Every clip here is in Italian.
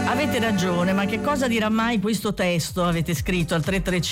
Avete ragione, ma che cosa dirà mai questo testo? Avete scritto al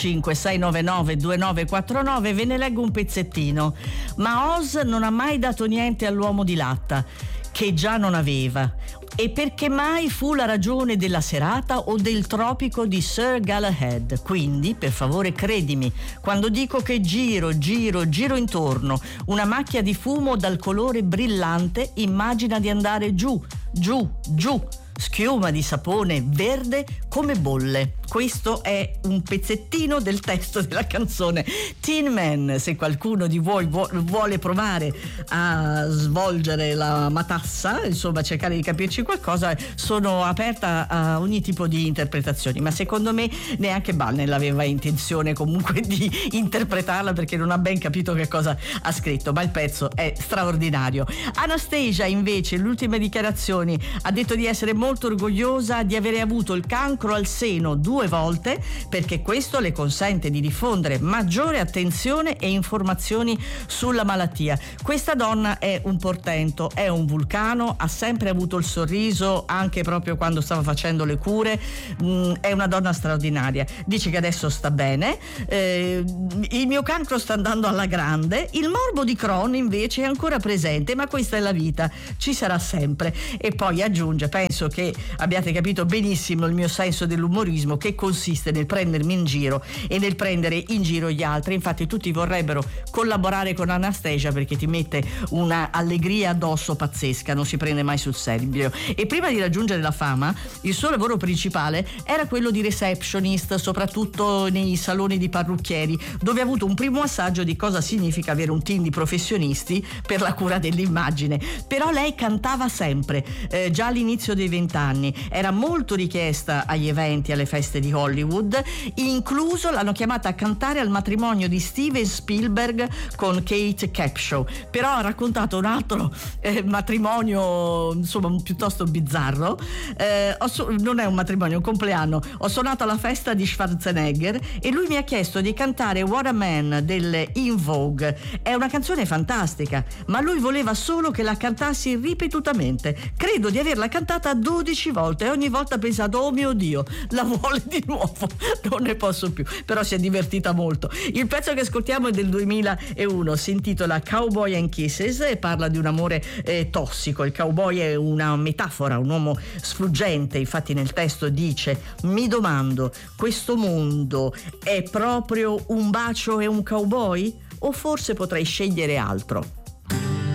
335-699-2949, ve ne leggo un pezzettino. Ma Oz non ha mai dato niente all'uomo di latta, che già non aveva. E perché mai fu la ragione della serata o del tropico di Sir Galahad. Quindi, per favore, credimi, quando dico che giro intorno una macchia di fumo dal colore brillante, immagina di andare giù, schiuma di sapone verde come bolle. Questo è un pezzettino del testo della canzone Tin Man. Se qualcuno di voi vuole provare a svolgere la matassa, insomma cercare di capirci qualcosa, sono aperta a ogni tipo di interpretazioni, ma secondo me neanche Balnell aveva intenzione comunque di interpretarla, perché non ha ben capito che cosa ha scritto, ma il pezzo è straordinario. Anastasia invece, le ultime dichiarazioni, ha detto di essere molto orgogliosa di avere avuto il cancro al seno 2 volte, perché questo le consente di diffondere maggiore attenzione e informazioni sulla malattia. Questa donna è un portento, è un vulcano, ha sempre avuto il sorriso anche proprio quando stava facendo le cure, è una donna straordinaria. Dice che adesso sta bene, il mio cancro sta andando alla grande, il morbo di Crohn invece è ancora presente, ma questa è la vita, ci sarà sempre. E poi aggiunge: penso che abbiate capito benissimo il mio senso dell'umorismo, che consiste nel prendermi in giro e nel prendere in giro gli altri. Infatti tutti vorrebbero collaborare con Anastasia, perché ti mette una allegria addosso pazzesca, non si prende mai sul serio. E prima di raggiungere la fama, il suo lavoro principale era quello di receptionist, soprattutto nei saloni di parrucchieri, dove ha avuto un primo assaggio di cosa significa avere un team di professionisti per la cura dell'immagine. Però lei cantava sempre, già all'inizio dei 20 anni, era molto richiesta agli eventi, alle feste di Hollywood, incluso l'hanno chiamata a cantare al matrimonio di Steven Spielberg con Kate Capshaw. Però ha raccontato un altro matrimonio, insomma, piuttosto bizzarro. Non è un matrimonio, è un compleanno. Ho suonato alla festa di Schwarzenegger e lui mi ha chiesto di cantare What a Man del In Vogue. È una canzone fantastica, ma lui voleva solo che la cantassi ripetutamente. Credo di averla cantata 12 volte e ogni volta ha pensato: oh mio Dio, la vuole di nuovo, non ne posso più. Però si è divertita molto. Il pezzo che ascoltiamo è del 2001, si intitola Cowboy and Kisses e parla di un amore tossico. Il cowboy è una metafora, un uomo sfuggente, infatti nel testo dice: mi domando, questo mondo è proprio un bacio e un cowboy? O forse potrei scegliere altro?